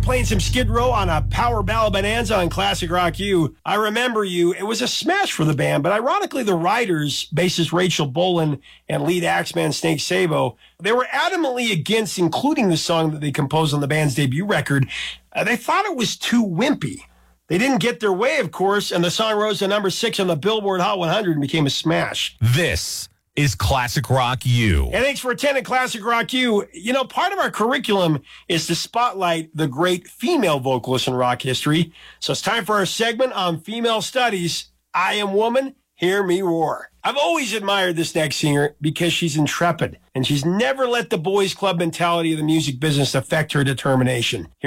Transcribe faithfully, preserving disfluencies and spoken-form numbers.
playing some Skid Row on a power ballad bonanza on Classic Rock U. I Remember You. It was a smash for the band, but ironically, the writers, bassist Rachel Bolan and lead Axeman Snake Sabo, they were adamantly against including the song that they composed on the band's debut record. Uh, they thought it was too wimpy. They didn't get their way, of course, and the song rose to number six on the Billboard Hot one hundred and became a smash. This is Classic Rock U. And thanks for attending Classic Rock U. You know, part of our curriculum is to spotlight the great female vocalists in rock history. So it's time for our segment on female studies. I Am Woman, Hear Me Roar. I've always admired this next singer because she's intrepid, and she's never let the boys club mentality of the music business affect her determination. Here